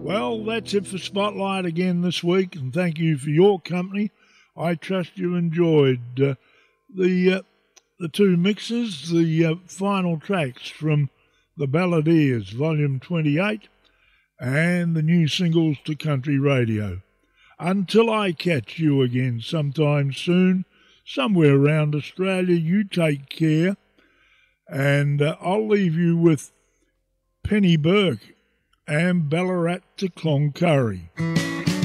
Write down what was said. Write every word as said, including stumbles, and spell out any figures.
Well, that's it for Spotlight again this week, and thank you for your company. I trust you enjoyed uh, the uh, the two mixes, the uh, final tracks from The Balladeers, Volume twenty-eight, and the new singles to country radio. Until I catch you again sometime soon, somewhere around Australia, you take care, and uh, I'll leave you with Penny Burke and Ballarat to Cloncurry.